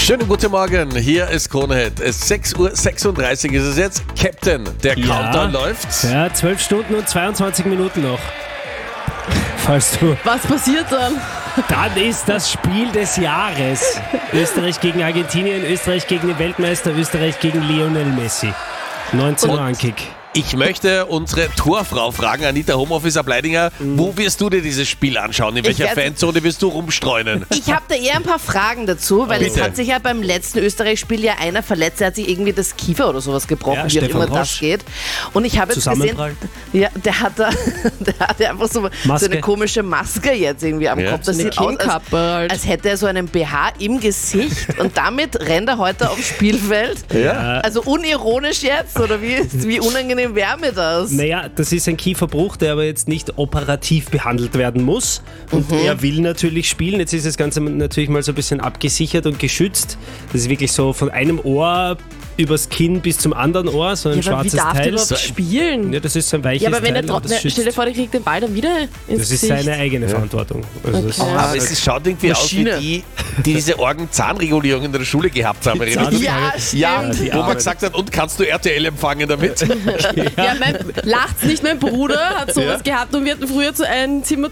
Schönen guten Morgen, hier ist Kronehit. 6:36 Uhr ist es jetzt. Captain, der Countdown läuft. Ja, 12 Stunden und 22 Minuten noch. Falls du. Was passiert dann? Dann ist das Spiel des Jahres. Österreich gegen Argentinien, Österreich gegen den Weltmeister, Österreich gegen Lionel Messi. 19 Uhr Ankick. Ich möchte unsere Torfrau fragen, Anita Homeoffice Ableidinger, wo wirst du dir dieses Spiel anschauen? In welcher Fanzone wirst du rumstreunen? Ich habe da eher ein paar Fragen dazu, weil Bitte. es hat sich ja beim letzten Österreich-Spiel ja einer verletzt, der hat sich irgendwie das Kiefer oder sowas gebrochen, Ja, wie auch Stefan immer das Rosch. geht. Und ich habe jetzt gesehen, Zusammenprall. ja, der hat einfach so Maske. eine komische Maske jetzt irgendwie am Ja. Kopf. Das Eine sieht aus, Kinnkappe halt. als hätte er so einen BH im Gesicht und damit rennt er heute aufs Spielfeld. Ja. Also unironisch jetzt, oder wie unangenehm wäre mir das? Naja, das ist ein Kieferbruch, der aber jetzt nicht operativ behandelt werden muss. Und er will natürlich spielen. Jetzt ist das Ganze natürlich mal so ein bisschen abgesichert und geschützt. Das ist wirklich so von einem Ohr übers Kinn bis zum anderen Ohr, so ein Ja, aber wie schwarzes darf der Teil. überhaupt spielen? Ja, das ist so ein weiches Ja, aber wenn Teil. er und das stell dir schützt. vor, der kriegt den Ball dann wieder ins Das ist Gesicht. seine eigene Verantwortung. Also das Okay. Aber es schaut irgendwie aus wie Maschine. die diese Orgenzahnregulierung in der Schule gehabt haben. Erinnerst du dich? Ja, Ja, stimmt. die wo man Armen. gesagt hat, und kannst du RTL empfangen damit? Ja, lacht's nicht, mein Bruder hat sowas gehabt und wir hatten früher ein Zimmer